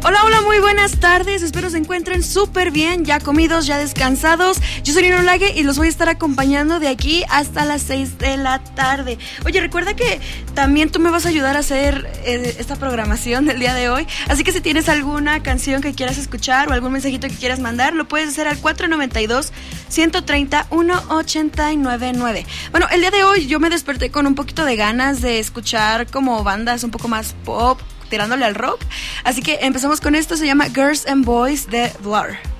Hola, hola, muy buenas tardes. Espero se encuentren súper bien, ya comidos, ya descansados. Yo soy Nino Lague y los voy a estar acompañando de aquí hasta las 6 de la tarde. Oye, recuerda que también tú me vas a ayudar a hacer esta programación del día de hoy. Así que si tienes alguna canción que quieras escuchar o algún mensajito que quieras mandar, lo puedes hacer al 492-130-1899. Bueno, el día de hoy yo me desperté con un poquito de ganas de escuchar como bandas un poco más pop, tirándole al rock. Así que empezamos con esto, se llama Girls and Boys de Blur.